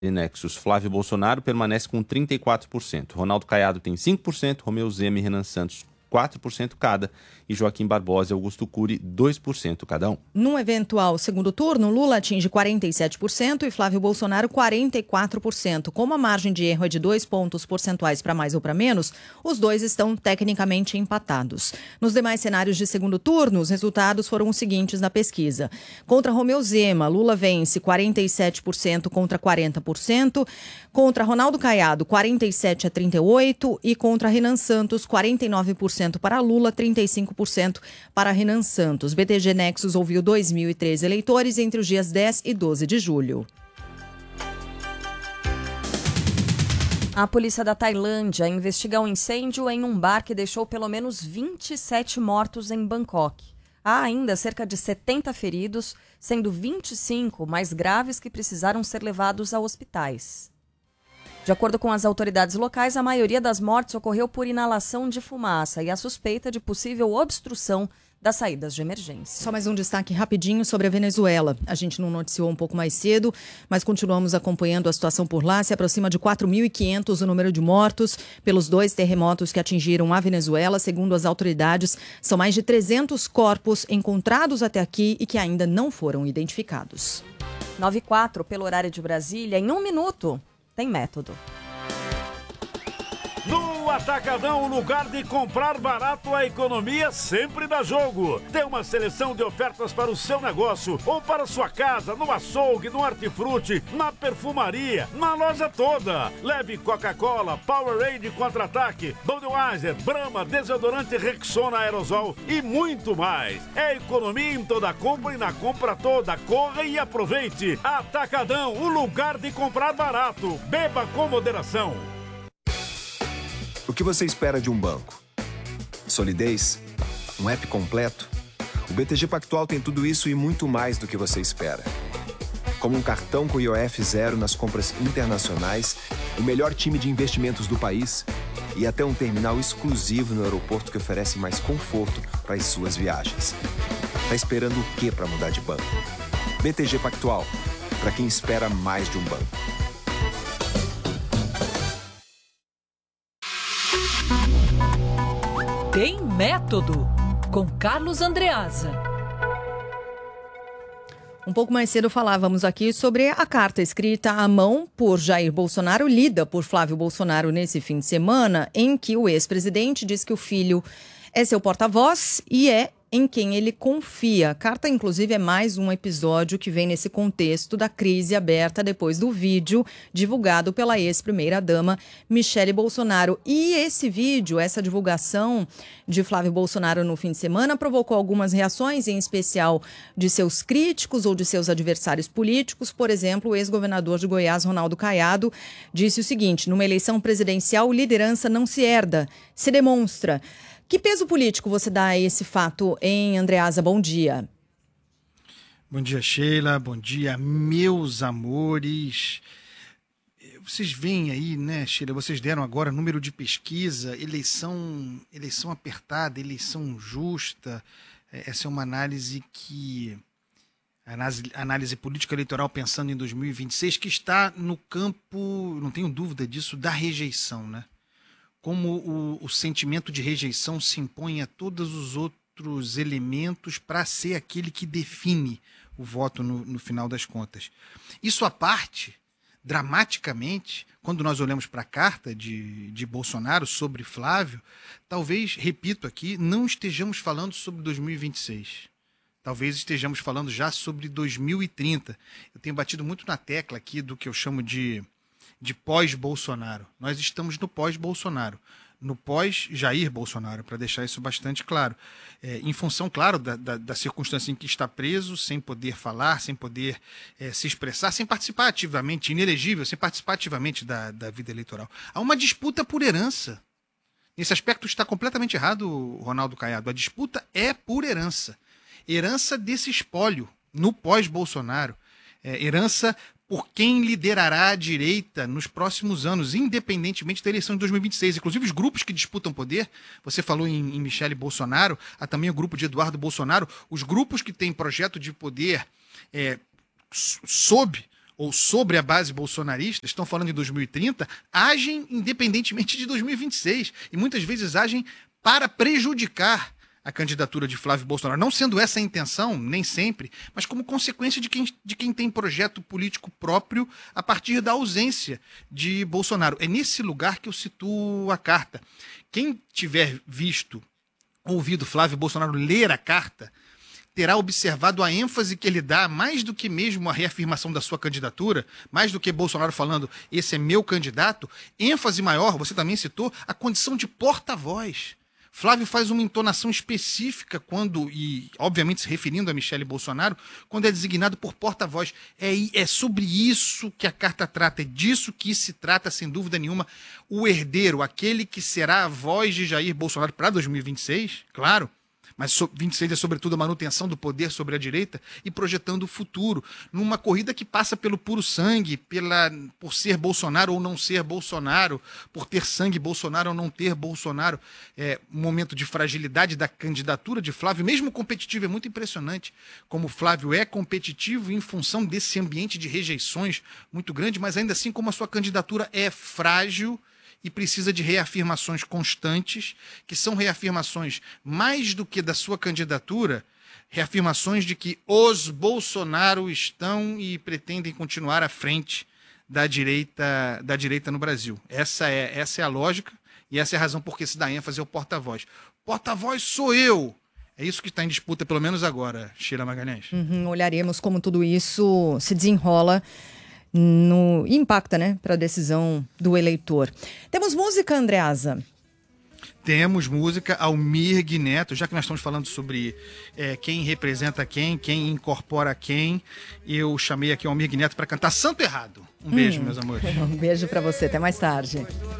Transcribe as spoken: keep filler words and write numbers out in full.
Nexus, Flávio Bolsonaro permanece com trinta e quatro por cento. Ronaldo Caiado tem cinco por cento, Romeu Zema e Renan Santos quatro por cento cada, e Joaquim Barbosa e Augusto Cury dois por cento cada um. Num eventual segundo turno, Lula atinge quarenta e sete por cento e Flávio Bolsonaro quarenta e quatro por cento. Como a margem de erro é de dois pontos percentuais para mais ou para menos, os dois estão tecnicamente empatados. Nos demais cenários de segundo turno, os resultados foram os seguintes na pesquisa. Contra Romeu Zema, Lula vence quarenta e sete por cento contra quarenta por cento. Contra Ronaldo Caiado, quarenta e sete a trinta e oito por cento. E contra Renan Santos, quarenta e nove por cento para Lula, trinta e cinco por cento para Renan Santos. B T G Nexus ouviu dois mil e treze eleitores entre os dias dez e doze de julho. A polícia da Tailândia investiga um incêndio em um bar que deixou pelo menos vinte e sete mortos em Bangkok. Há ainda cerca de setenta feridos, sendo vinte e cinco mais graves que precisaram ser levados a hospitais. De acordo com as autoridades locais, a maioria das mortes ocorreu por inalação de fumaça e a suspeita de possível obstrução das saídas de emergência. Só mais um destaque rapidinho sobre a Venezuela. A gente não noticiou um pouco mais cedo, mas continuamos acompanhando a situação por lá. Se aproxima de quatro mil e quinhentos o número de mortos pelos dois terremotos que atingiram a Venezuela. Segundo as autoridades, são mais de trezentos corpos encontrados até aqui e que ainda não foram identificados. nove e quatro pelo horário de Brasília, em um minuto. Tem método. No Atacadão, o lugar de comprar barato, a economia sempre dá jogo. Tem uma seleção de ofertas para o seu negócio ou para sua casa, no açougue, no hortifruti, na perfumaria, na loja toda. Leve Coca-Cola, Powerade Contra-Ataque, Budweiser, Brahma, desodorante Rexona Aerosol e muito mais. É economia em toda compra e na compra toda. Corra e aproveite. Atacadão, o lugar de comprar barato. Beba com moderação. O que você espera de um banco? Solidez? Um app completo? O B T G Pactual tem tudo isso e muito mais do que você espera. Como um cartão com I O F zero nas compras internacionais, o melhor time de investimentos do país e até um terminal exclusivo no aeroporto que oferece mais conforto para as suas viagens. Tá esperando o quê para mudar de banco? B T G Pactual, para quem espera mais de um banco. Tem Método, com Carlos Andreasa. Um pouco mais cedo falávamos aqui sobre a carta escrita à mão por Jair Bolsonaro, lida por Flávio Bolsonaro nesse fim de semana, em que o ex-presidente diz que o filho é seu porta-voz e é em quem ele confia. A carta, inclusive, é mais um episódio que vem nesse contexto da crise aberta depois do vídeo divulgado pela ex-primeira-dama Michele Bolsonaro. E esse vídeo, essa divulgação de Flávio Bolsonaro no fim de semana, provocou algumas reações, em especial de seus críticos ou de seus adversários políticos. Por exemplo, o ex-governador de Goiás, Ronaldo Caiado, disse o seguinte: numa eleição presidencial, liderança não se herda, se demonstra. Que peso político você dá a esse fato, hein, Andreasa? Bom dia. Bom dia, Sheila. Bom dia, meus amores. Vocês veem aí, né, Sheila? Vocês deram agora número de pesquisa, eleição, eleição apertada, eleição justa. Essa é uma análise que... Análise, análise política eleitoral pensando em dois mil e vinte e seis, que está no campo, não tenho dúvida disso, da rejeição, né? Como o, o sentimento de rejeição se impõe a todos os outros elementos para ser aquele que define o voto no, no final das contas. Isso à parte, dramaticamente, quando nós olhamos para a carta de, de Bolsonaro sobre Flávio, talvez, repito aqui, não estejamos falando sobre dois mil e vinte e seis. Talvez estejamos falando já sobre dois mil e trinta. Eu tenho batido muito na tecla aqui do que eu chamo de... de pós-Bolsonaro. Nós estamos no pós-Bolsonaro, no pós-Jair Bolsonaro, para deixar isso bastante claro. É, em função, claro, da, da, da circunstância em que está preso, sem poder falar, sem poder é, se expressar, sem participar ativamente, inelegível, sem participar ativamente da, da vida eleitoral. Há uma disputa por herança. Nesse aspecto está completamente errado, Ronaldo Caiado. A disputa é por herança. Herança desse espólio, no pós-Bolsonaro. É, herança por quem liderará a direita nos próximos anos, independentemente da eleição de dois mil e vinte e seis. Inclusive os grupos que disputam poder, você falou em, em Michele Bolsonaro, há também o grupo de Eduardo Bolsonaro, os grupos que têm projeto de poder é, sob ou sobre a base bolsonarista, estão falando em dois mil e trinta, agem independentemente de dois mil e vinte e seis. E muitas vezes agem para prejudicar a candidatura de Flávio Bolsonaro. Não sendo essa a intenção, nem sempre, mas como consequência de quem, de quem tem projeto político próprio a partir da ausência de Bolsonaro. É nesse lugar que eu situo a carta. Quem tiver visto, ouvido Flávio Bolsonaro ler a carta, terá observado a ênfase que ele dá, mais do que mesmo a reafirmação da sua candidatura, mais do que Bolsonaro falando, esse é meu candidato, ênfase maior, você também citou, a condição de porta-voz. Flávio faz uma entonação específica quando, e obviamente se referindo a Michele Bolsonaro, quando é designado por porta-voz. É, é sobre isso que a carta trata, é disso que se trata, sem dúvida nenhuma, o herdeiro, aquele que será a voz de Jair Bolsonaro para dois mil e vinte e seis, claro, mas vinte e seis é sobretudo a manutenção do poder sobre a direita e projetando o futuro, numa corrida que passa pelo puro sangue, pela, por ser Bolsonaro ou não ser Bolsonaro, por ter sangue Bolsonaro ou não ter Bolsonaro. É, um momento de fragilidade da candidatura de Flávio, mesmo competitivo, é muito impressionante como Flávio é competitivo em função desse ambiente de rejeições muito grande, mas ainda assim como a sua candidatura é frágil e precisa de reafirmações constantes, que são reafirmações mais do que da sua candidatura, reafirmações de que os Bolsonaro estão e pretendem continuar à frente da direita, da direita no Brasil. Essa é, essa é a lógica e essa é a razão por que se dá ênfase ao porta-voz. Porta-voz sou eu! É isso que está em disputa, pelo menos agora, Sheila Magalhães. Uhum, olharemos como tudo isso se desenrola no impacta, né, para a decisão do eleitor. Temos música, Andreasa? Temos música, Almir Neto, já que nós estamos falando sobre é, quem representa quem, quem incorpora quem, eu chamei aqui o Almir Neto para cantar Santo Errado. Um beijo, hum. meus amores. Um beijo para você, até mais tarde.